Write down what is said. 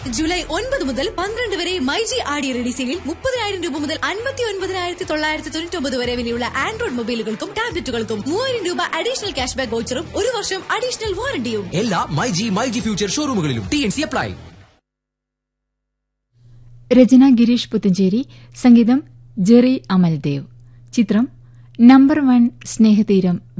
July 9 മുതൽ 12 വരെ മൈജി ആടി റെഡി സെയിലിൽ 30,000 രൂപ മുതൽ 59,999 വരെ വിലയുള്ള ആൻഡ്രോയിഡ് മൊബൈലുകൾക്കും ടാബ്ലറ്റുകൾക്കും 3,000 രൂപ അഡീഷണൽ ക്യാഷ് ബാക്ക് വൗച്ചറും 1 വർഷം അഡീഷണൽ വാറണ്ടിയും എല്ലാ മൈജി ഫ്യൂച്ചർ ഷോറൂമുകളിലും TNC അപ്ലൈ. രചന ഗിരീഷ് പുത്തഞ്ചേരി, സംഗീതം ജെറി അമൽദേവ്. ചിത്രം നമ്പർ 1 സ്നേഹതീരം.